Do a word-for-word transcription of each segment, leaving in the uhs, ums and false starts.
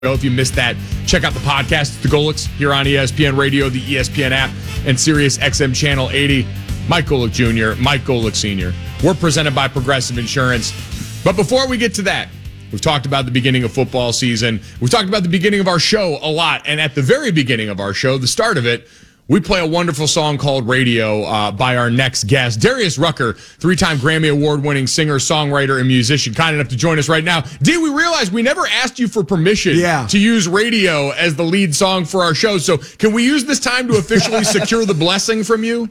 If you missed that, check out the podcast, The Golics, here on E S P N Radio, the E S P N app, and Sirius X M Channel eighty. Mike Golic Junior, Mike Golic Senior We're presented by Progressive Insurance. But before we get to that, we've talked about the beginning of football season. We've talked about the beginning of our show a lot. And at the very beginning of our show, the start of it, we play a wonderful song called Radio uh, by our next guest, Darius Rucker, three-time Grammy Award-winning singer, songwriter, and musician, kind enough to join us right now. D, we realized we never asked you for permission yeah. to use Radio as the lead song for our show. So can we use this time to officially secure the blessing from you?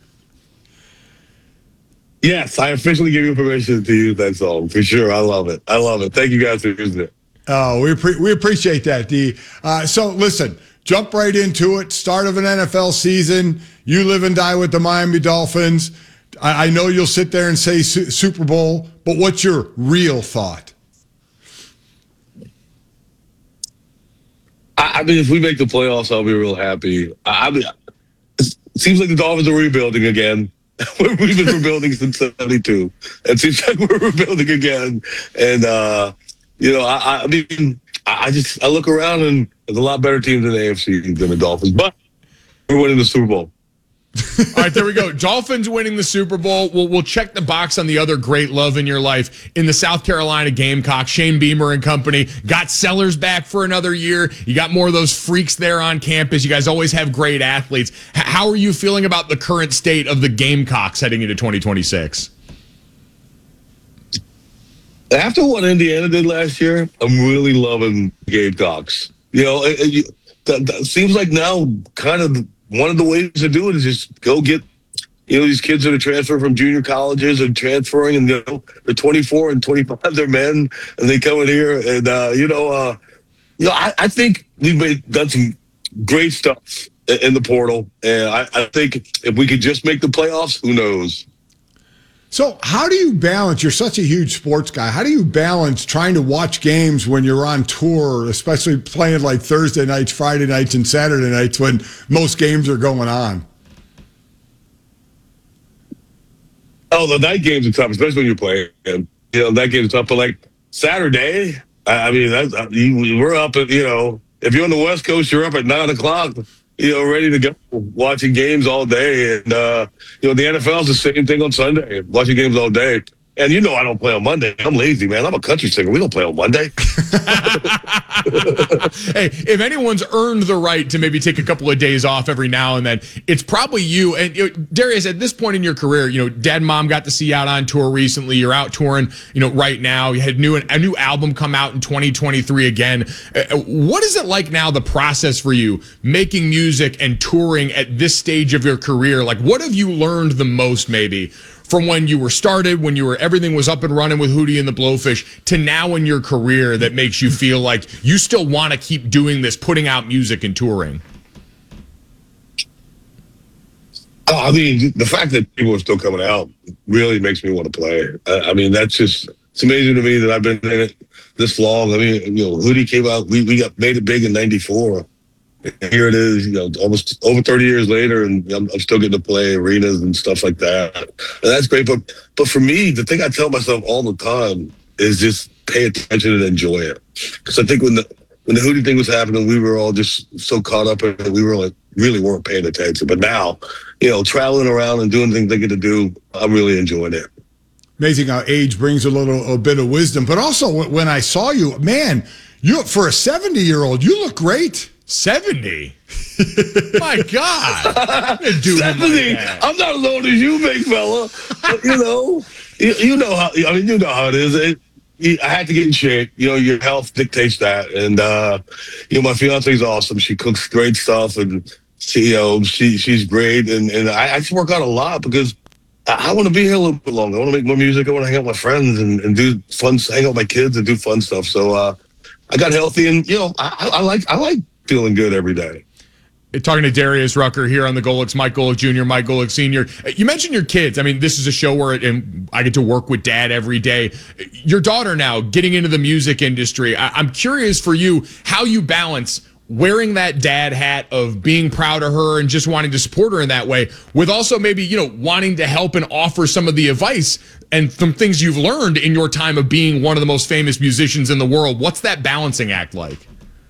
Yes, I officially give you permission to use that song, for sure. I love it. I love it. Thank you guys for using it. Oh, we, pre- we appreciate that, D. Uh, so, listen. Jump right into it. Start of an N F L season. You live and die with the Miami Dolphins. I, I know you'll sit there and say su- Super Bowl, but what's your real thought? I, I mean, if we make the playoffs, I'll be real happy. I, I mean, it seems like the Dolphins are rebuilding again. We've been rebuilding since seventy-two. It seems like we're rebuilding again. And, uh, you know, I, I mean, I just I look around and there's a lot better teams in the A F C than the Dolphins, but we're winning the Super Bowl. All right, there we go. Dolphins winning the Super Bowl. We'll, we'll check the box on the other great love in your life in the South Carolina Gamecocks. Shane Beamer and company got Sellers back for another year. You got more of those freaks there on campus. You guys always have great athletes. H- how are you feeling about the current state of the Gamecocks heading into twenty twenty-six? After what Indiana did last year, I'm really loving Gamecocks. You know, it, it, that, that seems like now kind of one of the ways to do it is just go get, you know, these kids that are transferring from junior colleges and transferring, and you know, they're twenty-four and twenty-five, they're men, and they come in here, and uh, you know, uh, you know, I, I think we've made, done some great stuff in the portal, and I, I think if we could just make the playoffs, who knows? So how do you balance, you're such a huge sports guy, how do you balance trying to watch games when you're on tour, especially playing like Thursday nights, Friday nights, and Saturday nights when most games are going on? Oh, the night games are tough, especially when you're playing. You know, night games are tough, but like Saturday, I mean, that's, you, we're up at, you know, if you're on the West Coast, you're up at nine o'clock. You know, ready to go, watching games all day. And, uh, you know, the N F L is the same thing on Sunday, watching games all day. And, you know, I don't play on Monday. I'm lazy, man. I'm a country singer. We don't play on Monday. Hey, if anyone's earned the right to maybe take a couple of days off every now and then, it's probably you. And you know, Darius, at this point in your career, you know, dad and mom got to see you out on tour recently. You're out touring, you know, right now. You had new a new album come out in twenty twenty-three again. Uh, what is it like now, the process for you, making music and touring at this stage of your career? Like, what have you learned the most, maybe, from when you were started, when you were everything was up and running with Hootie and the Blowfish, to now in your career that makes you feel like you still want to keep doing this, putting out music and touring? Oh, I mean, the fact that people are still coming out really makes me want to play. I, I mean, that's just, it's amazing to me that I've been in it this long. I mean, you know, Hootie came out, we, we got made it big in ninety-four. Here it is, you know, almost over thirty years later, and I'm, I'm still getting to play arenas and stuff like that. And that's great. But but for me, the thing I tell myself all the time is just pay attention and enjoy it. Because I think when the when the Hootie thing was happening, we were all just so caught up in it, we were like, really weren't paying attention. But now, you know, traveling around and doing things I get to do, I'm really enjoying it. Amazing how age brings a little a bit of wisdom. But also, when I saw you, man, you for a seventy-year-old, you look great. seventy? My God. seventy? I'm not as old as you, big fella. But, you know, you, you know how, I mean, you know how it is. It, you, I had to get in shape. You know, your health dictates that. And, uh, you know, my fiance's awesome. She cooks great stuff, and she, you know, she, she's great. And, and I, I just work out a lot because I, I want to be here a little bit longer. I want to make more music. I want to hang out with my friends and, and do fun, hang out with my kids and do fun stuff. So, uh, I got healthy, and, you know, I, I like, I like feeling good every day. Talking to Darius Rucker here on the Golics, Mike Golic Junior, Mike Golic Senior You mentioned your kids. I mean, this is a show where and I get to work with dad every day. Your daughter now getting into the music industry. I, I'm curious for you how you balance wearing that dad hat of being proud of her and just wanting to support her in that way with also maybe, you know, wanting to help and offer some of the advice and some things you've learned in your time of being one of the most famous musicians in the world. What's that balancing act like?